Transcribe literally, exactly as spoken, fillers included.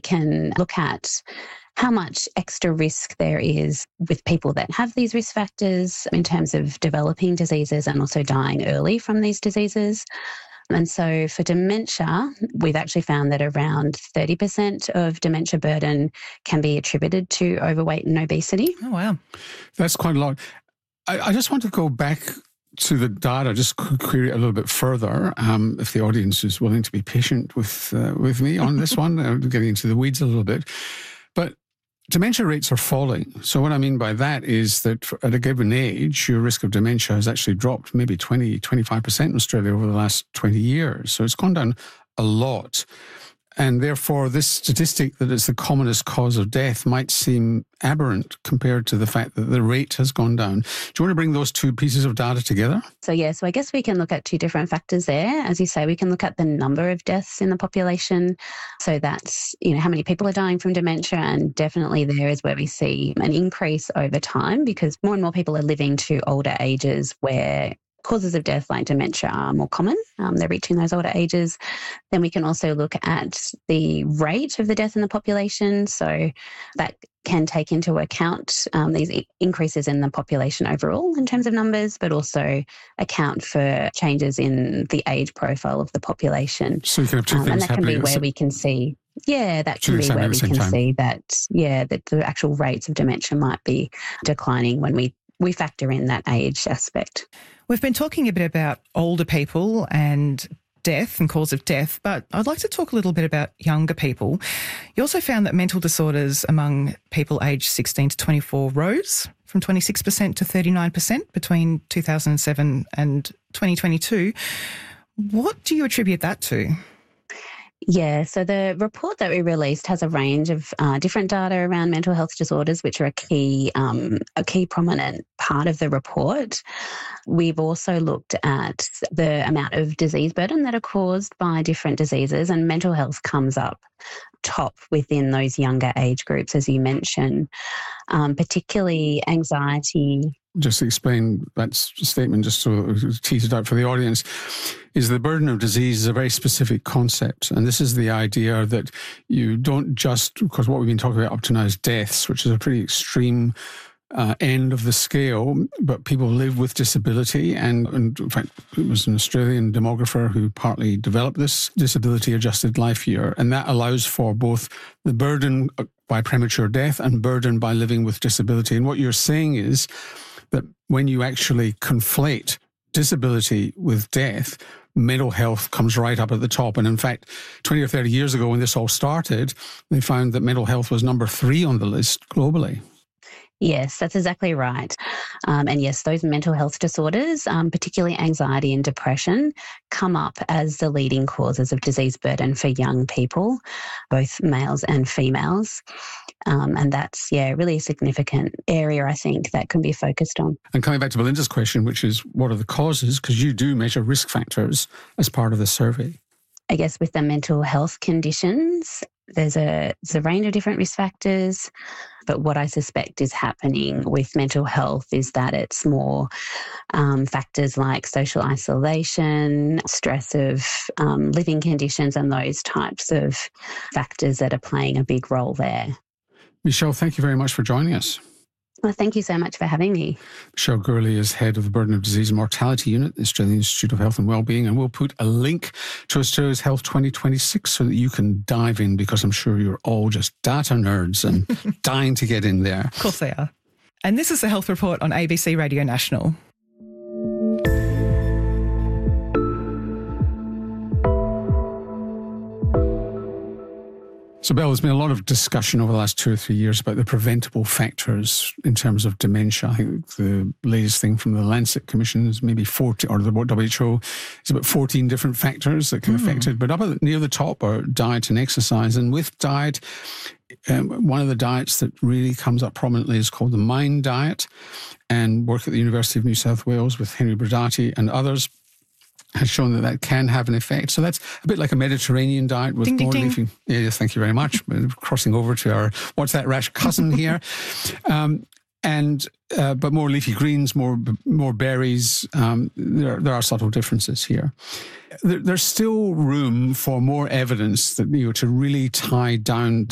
can look at how much extra risk there is with people that have these risk factors in terms of developing diseases and also dying early from these diseases. And so for dementia, we've actually found that around thirty percent of dementia burden can be attributed to overweight and obesity. Oh, wow. That's quite a lot. I, I just want to go back to the data, just query it a little bit further, um, if the audience is willing to be patient with uh, with me on this one, uh, getting into the weeds a little bit. But dementia rates are falling. So what I mean by that is that for, at a given age, your risk of dementia has actually dropped maybe twenty, twenty-five percent in Australia over the last twenty years. So it's gone down a lot. And therefore, this statistic that it's the commonest cause of death might seem aberrant compared to the fact that the rate has gone down. Do you want to bring those two pieces of data together? So, yeah, so I guess we can look at two different factors there. As you say, we can look at the number of deaths in the population. So that's, you know, how many people are dying from dementia. And definitely there is where we see an increase over time because more and more people are living to older ages where causes of death like dementia are more common. Um, they're reaching those older ages. Then we can also look at the rate of the death in the population. So that can take into account um, these I- increases in the population overall in terms of numbers, but also account for changes in the age profile of the population. So you can have two um, things and that can happening. be where we can see, yeah, that can be where we can time. see that, yeah, that the actual rates of dementia might be declining when we, we factor in that age aspect. We've been talking a bit about older people and death and cause of death, but I'd like to talk a little bit about younger people. You also found that mental disorders among people aged sixteen to twenty-four rose from twenty-six percent to thirty-nine percent between two thousand seven and twenty twenty-two. What do you attribute that to? Yeah, so the report that we released has a range of uh, different data around mental health disorders, which are a key, um, a key prominent part of the report. We've also looked at the amount of disease burden that are caused by different diseases, and mental health comes up top within those younger age groups, as you mentioned, um, particularly anxiety. Just to explain that statement, just to tease it out for the audience, is the burden of disease is a very specific concept. And this is the idea that you don't just, because what we've been talking about up to now is deaths, which is a pretty extreme uh, end of the scale, but people live with disability. And, and in fact, it was an Australian demographer who partly developed this disability-adjusted life year. And that allows for both the burden by premature death and burden by living with disability. And what you're saying is that when you actually conflate disability with death, mental health comes right up at the top. And in fact, twenty or thirty years ago when this all started, they found that mental health was number three on the list globally. Yes, that's exactly right. Um, and yes, those mental health disorders, um, particularly anxiety and depression, come up as the leading causes of disease burden for young people, both males and females. Um, and that's, yeah, really a significant area, I think, that can be focused on. And coming back to Belinda's question, which is what are the causes? Because you do measure risk factors as part of the survey. I guess with the mental health conditions, there's a, there's a range of different risk factors. But what I suspect is happening with mental health is that it's more um, factors like social isolation, stress of um, living conditions, and those types of factors that are playing a big role there. Michelle, thank you very much for joining us. Well, thank you so much for having me. Michelle Gurley is head of the Burden of Disease and Mortality Unit at the Australian Institute of Health and Wellbeing, and we'll put a link to Australia's Health twenty twenty-six so that you can dive in, because I'm sure you're all just data nerds and dying to get in there. Of course they are. And this is the Health Report on A B C Radio National. So, Belle, there's been a lot of discussion over the last two or three years about the preventable factors in terms of dementia. I think the latest thing from the Lancet Commission is maybe forty, or the W H O is about fourteen different factors that can mm. affect it. But up at, near the top are diet and exercise. And with diet, um, one of the diets that really comes up prominently is called the MIND diet. And work at the University of New South Wales with Henry Brodati and others has shown that that can have an effect. So that's a bit like a Mediterranean diet with ding, more ding, leafy. Yeah, yes, thank you very much. Crossing over to our what's that rash cousin here, um, and uh, but more leafy greens, more more berries. Um, there there are subtle differences here. There, there's still room for more evidence that you know to really tie down